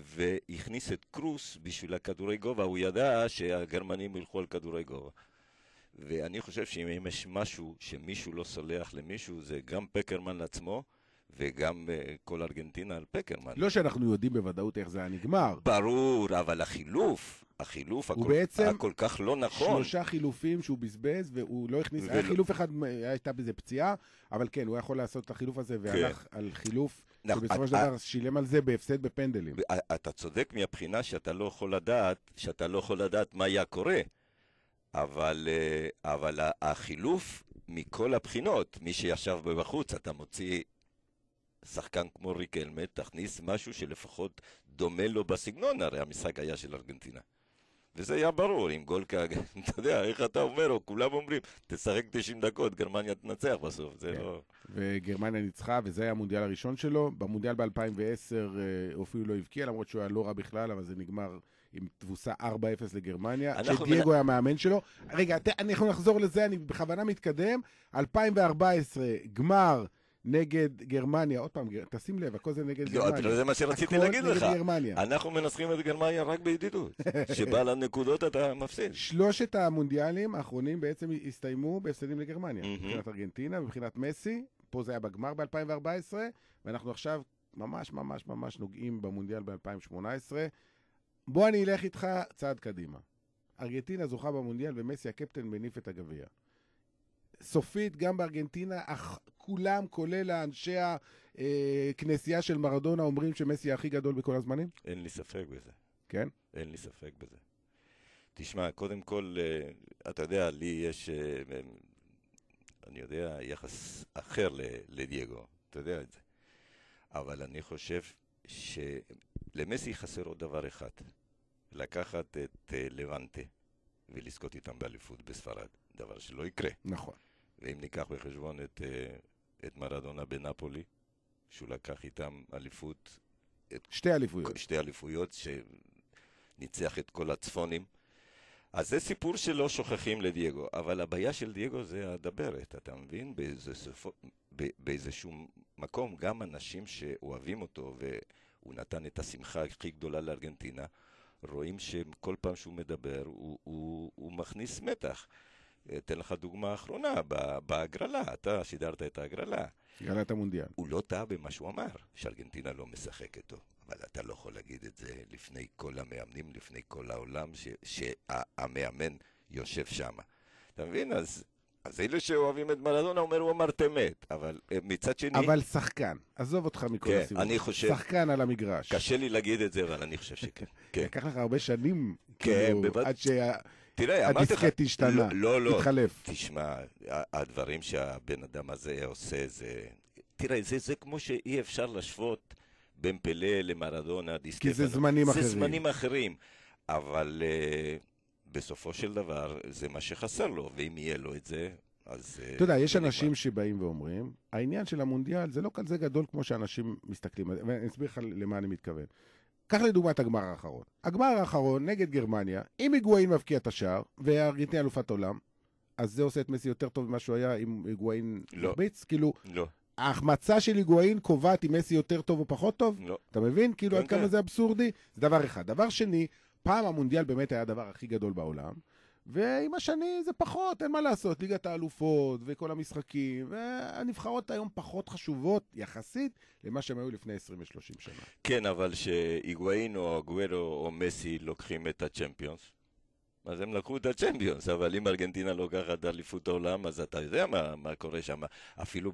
והכניס את קרוס בשביל הכדורי גובה, הוא ידע שהגרמנים ילכו על כדורי גובה. ואני חושב שאם יש משהו שמישהו לא סולח למישהו, זה גם פקרמן לעצמו, וגם כל ארגנטינה על פקרמן. לא שאנחנו יודעים בוודאות איך זה היה נגמר. ברור, אבל החילוף הכל כך לא נכון. 3 חילופים שהוא בזבז, והוא לא הכניס, היה חילוף אחד, הייתה בזה פציעה, אבל כן, הוא יכול לעשות את החילוף הזה, והלך על חילוף, שבסופו של דבר שילם על זה בהפסד בפנדלים. אתה צודק מהבחינה שאתה לא יכול לדעת מה היה קורה, אבל החילוף מכל הבחינות, מי שישב בחוץ, אתה מוציא שחקן כמו ריקלמה, תכניס משהו שלפחות דומה לו בסגנון, הרי המשחק היה של ארגנטינה. וזה היה ברור, עם גולקה, אתה יודע, איך אתה אומר, או כולם אומרים, תשחק 90 דקות, גרמניה תנצח בסוף, זה לא... וגרמניה ניצחה, וזה היה המונדיאל הראשון שלו. במונדיאל ב-2010 הוא אפילו לא הבקיע, למרות שהוא היה לא רע בכלל, אבל זה נגמר עם תבוסה 4-0 לגרמניה, שדייגו היה מאמן שלו. רגע, אנחנו נחזור לזה, אני בכוונה מתקדם. 2014, גמר נגד גרמניה, עוד פעם, תשים לב, הכל זה נגד גרמניה. לא, זה מה שרציתי להגיד לך. אנחנו מנסחים את גרמניה רק בידידות. שבא לנקודות אתה מפסיד. 3 המונדיאלים האחרונים בעצם הסתיימו בהפסדים לגרמניה. מבחינת ארגנטינה, מבחינת מסי, פה זה היה בגמר ב-2014, ואנחנו עכשיו ממש ממש ממש נוגעים במונדיאל ב-2018. בוא אני אלך איתך צעד קדימה. ארגנטינה זוכה במונדיאל ומסי הקפטן מניף את הגביע. סופית, גם בארגנטינה, כולם, כולל האנשי הכנסייה של מרדונה, אומרים שמסי הכי גדול בכל הזמנים? אין לי ספק בזה. כן? אין לי ספק בזה. תשמע, קודם כל, אתה יודע, לי יש, אני יודע, יחס אחר לדייגו, אתה יודע את זה. אבל אני חושב שלמסי חסר עוד דבר אחד, לקחת את לבנטה ולזכות איתם באליפות בספרד, דבר שלא יקרה. נכון. ואם ניקח בחשבון את מרדונה בנפולי, שהוא לקח איתם אליפות, 2 אליפויות. 2 אליפויות שניצח את כל הצפונים. אז זה סיפור שלא שוכחים לדייגו, אבל הבעיה של דייגו זה הדברת, אתה מבין? באיזשהו מקום, גם אנשים שאוהבים אותו, והוא נתן את השמחה הכי גדולה לארגנטינה, רואים שכל פעם שהוא מדבר, הוא מכניס מתח. אתן לך דוגמה האחרונה, בהגרלה, אתה שידרת את ההגרלה. הגרלת המונדיאל. הוא לא טעה במה שהוא אמר, שארגנטינה לא משחק איתו. אבל אתה לא יכול להגיד את זה לפני כל המאמנים, לפני כל העולם, שהמאמן יושב שם. אתה מבין? אז אלה שאוהבים את מרדונה, הוא אמר תמת, אבל מצד שני... אבל שחקן, עזוב אותך מכל הסיבוב. אני חושב... שחקן על המגרש. קשה לי להגיד את זה, אבל אני חושב שכן. לקח לך הרבה שנים, עד הדיסקט השתנה, התחלף. תשמע, הדברים שהבן אדם הזה עושה, תראה, זה כמו שאי אפשר להשוות בין פלה למרדונה, דיסקט. כי זה זמנים אחרים. זה זמנים אחרים, אבל בסופו של דבר זה מה שחסר לו, ואם יהיה לו את זה, אז... אתה יודע, יש אנשים שבאים ואומרים, העניין של המונדיאל זה לא כזה גדול כמו שאנשים מסתכלים, ואני אסביר לך למה אני מתכוון. קח לדוגמת הגמר האחרון. הגמר האחרון נגד גרמניה, אם היגואין מבקיע את השער, וארגנטינה אלופת עולם, אז זה עושה את מסי יותר טוב ממה שהוא היה עם היגואין מרביץ? כאילו, לא. ההחמצה של היגואין קובעת אם מסי יותר טוב או פחות טוב? לא. אתה מבין? כאילו, עד כמה זה אבסורדי? זה דבר אחד. דבר שני, פעם המונדיאל באמת היה הדבר הכי גדול בעולם, ועם השני זה פחות, אין מה לעשות, ליגת האלופות וכל המשחקים, והנבחרות היום פחות חשובות יחסית למה שהם היו לפני 20 ו-30 שנה. כן, אבל שהיגואין או אגוארו או מסי לוקחים את הצ'מפיונס, אז הם לקחו את הצ'מפיונס, אבל אם ארגנטינה לוקחת אליפות העולם, אז אתה יודע מה קורה שם. אפילו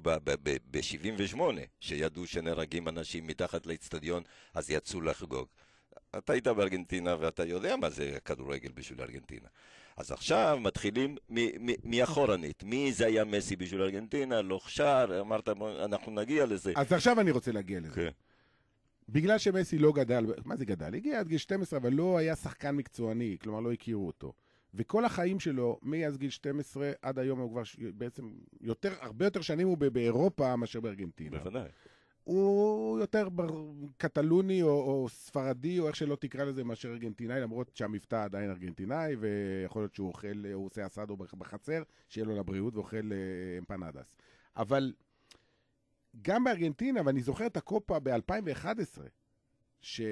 ב-78, שידעו שנהרגים אנשים מתחת לאצטדיון, אז יצאו לחגוג. אתה היית בארגנטינה ואתה יודע מה זה כדורגל בשביל ארגנטינה. אז עכשיו מתחילים מאחורנית. מי זה היה מסי בשביל ארגנטינה? לא חשר, אמרת אנחנו נגיע לזה. אז עכשיו אני רוצה להגיע לזה. בגלל שמסי לא גדל, מה זה גדל? הגיע עד גיל 12, אבל לא היה שחקן מקצועני, כלומר לא הכירו אותו. וכל החיים שלו, מאז גיל 12 עד היום, הוא כבר בעצם הרבה יותר שנים הוא באירופה מאשר בארגנטינה. בוודאי. הוא יותר קטלוני או ספרדי, או איך שלא תקרא לזה, מאשר ארגנטינאי, למרות שהמבטא עדיין ארגנטינאי, ויכול להיות שהוא אוכל, הוא עושה אסדו בחצר, שיהיה לו לבריאות, ואוכל אמפנדס. אבל גם בארגנטינה, ואני זוכר את הקופה ב-2011,